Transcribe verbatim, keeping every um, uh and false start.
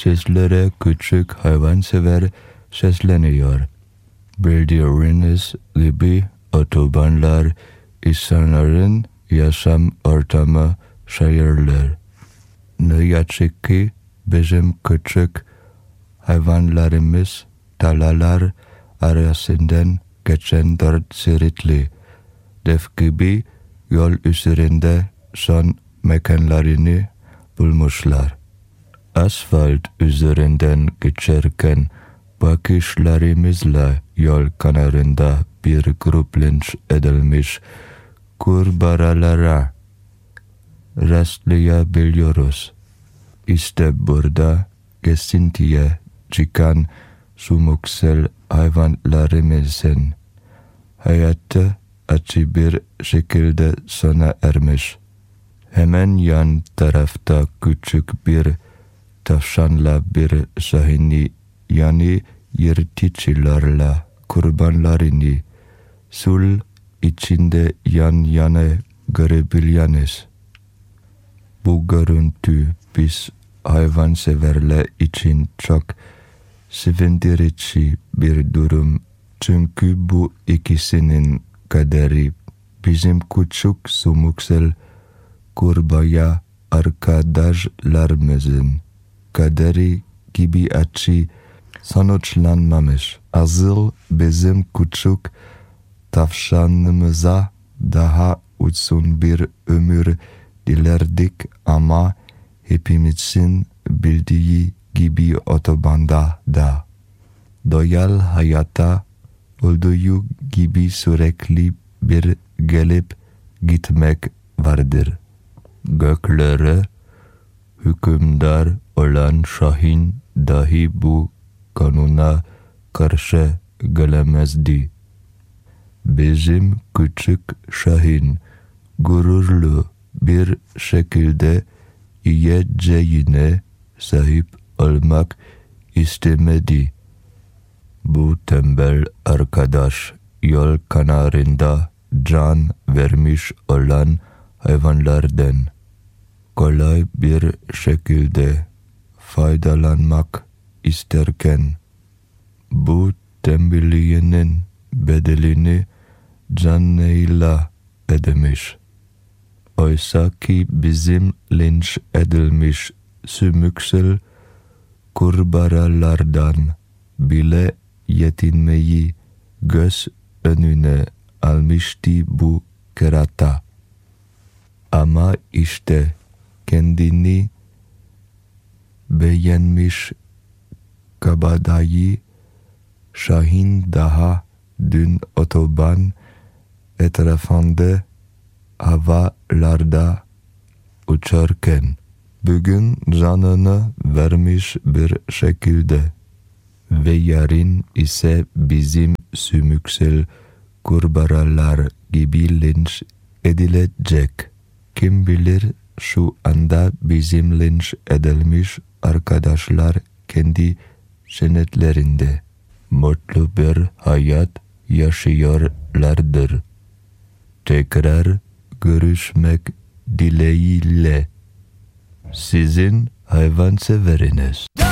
sizlere küçük hayvansever sesleniyor. Bildiğiniz gibi otobanlar insanların yaşam ortamı şehirler. Ne yazık ki bizim küçük hayvanlarımız tarlalar arasından geçen dört şeritli dev gibi yol üzerinde son mekanlarını bulmuşlar. Asfalt üzerinden geçerken bakışlarımızla yol kenarında bir grup linç edilmiş kurbağalara rastlayabiliyoruz. İşte burada kesintiye çıkan sumuksel hayvanlarımızın hayatı acı bir şekilde sona ermiş. Hemen yan tarafta küçük bir tavşanla bir şahini yani yırtıcılarla kurbanlarını sul içinde yan yana görebiliyoruz. Bu görüntü biz hayvanseverler için çok sevindirici bir durum. Çünkü bu ikisinin kaderi bizim küçük sumuksel kurbağa arkadaşlarımızın kaderi gibi acı sonuçlanmamış. Asıl bizim küçük tavşanımıza daha uzun bir ömür dilerdik ama hepimizin bildiği gibi otobanda da doğal hayata olduğu gibi sürekli bir gelip gitmek vardır. Göklere hükümdar olan Şahin dahi bu kanuna karşı gelemezdi. Bizim küçük Şahin gururlu bir şekilde yiyeceğine sahip olmak istemedi. Bu tembel arkadaş yol kenarında can vermiş olan hayvanlardan kolay bir şekilde faydalanmak isterken bu tembelliğinin bedelini canıyla ödemiş. Oysa ki bizim linç edilmiş sümüksel kurbağalardan bile yetinmeyi göz önüne almıştı bu kerata. Ama işte kendini beğenmiş kabadayı Şahin daha dün otoban etrafında havalarda uçarken bugün canını vermiş bir şekilde ve yarın ise bizim sümüksel kurbağalar gibi linç edilecek. Kim bilir şu anda bizim linç edilmiş arkadaşlar kendi cennetlerinde mutlu bir hayat yaşıyorlardır. Tekrar görüşmek dileğiyle sizin hayvanseveriniz.